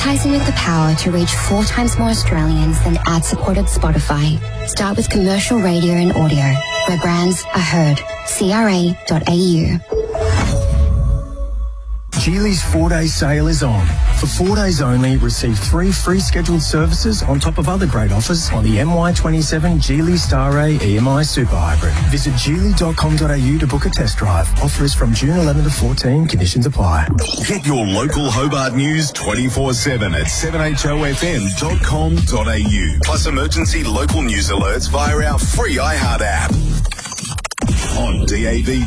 Advertising with the power to reach 4 times more Australians than ad-supported Spotify. Start with commercial radio and audio, where brands are heard. CRA.au. Geely's 4-day sale is on. For 4 days only, receive 3 free scheduled services on top of other great offers on the MY27 Geely Star Ray EMI Super Hybrid. Visit geely.com.au to book a test drive. Offer is from June 11 to 14. Conditions apply. Get your local Hobart news 24/7 at 7HOFM.com.au. Plus emergency local news alerts via our free iHeart app. On DAB+,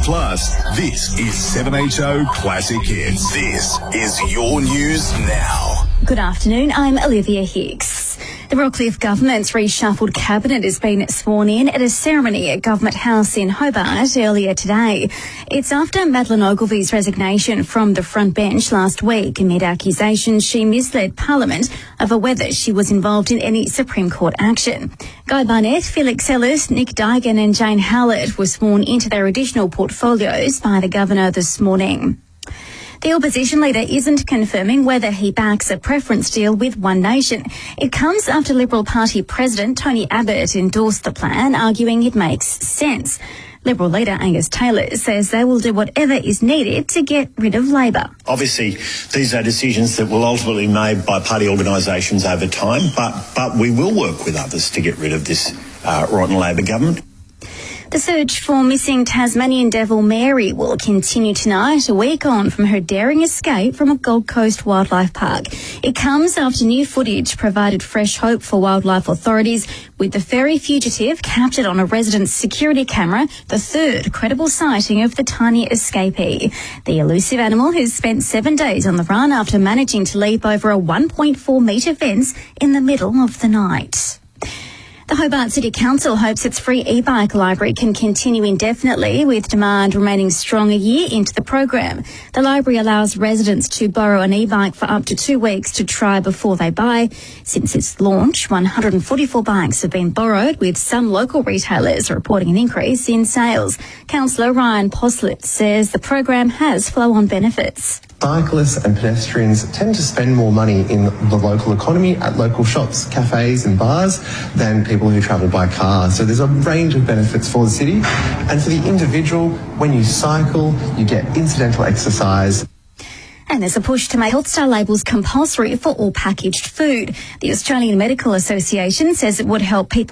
this is 7HO Classic Hits. This is your news now. Good afternoon, I'm Olivia Hicks. The Rockcliffe government's reshuffled cabinet has been sworn in at a ceremony at Government House in Hobart earlier today. It's after Madeleine Ogilvy's resignation from the front bench last week amid accusations she misled Parliament over whether she was involved in any Supreme Court action. Guy Barnett, Felix Ellis, Nick Dygan and Jane Howlett were sworn into their additional portfolios by the Governor this morning. The opposition leader isn't confirming whether he backs a preference deal with One Nation. It comes after Liberal Party President Tony Abbott endorsed the plan, arguing it makes sense. Liberal leader Angus Taylor says they will do whatever is needed to get rid of Labor. Obviously, these are decisions that will ultimately be made by party organisations over time, but we will work with others to get rid of this rotten Labor government. The search for missing Tasmanian devil Mary will continue tonight, a week on from her daring escape from a Gold Coast wildlife park. It comes after new footage provided fresh hope for wildlife authorities, with the furry fugitive captured on a resident's security camera, the third credible sighting of the tiny escapee. The elusive animal has spent 7 days on the run after managing to leap over a 1.4-metre fence in the middle of the night. The Hobart City Council hopes its free e-bike library can continue indefinitely, with demand remaining strong a year into the program. The library allows residents to borrow an e-bike for up to 2 weeks to try before they buy. Since its launch, 144 bikes have been borrowed, with some local retailers reporting an increase in sales. Councillor Ryan Poslet says the program has flow-on benefits. Cyclists and pedestrians tend to spend more money in the local economy at local shops, cafes and bars than people who travel by car. So there's a range of benefits for the city. And for the individual, when you cycle, you get incidental exercise. And there's a push to make Health Star labels compulsory for all packaged food. The Australian Medical Association says it would help people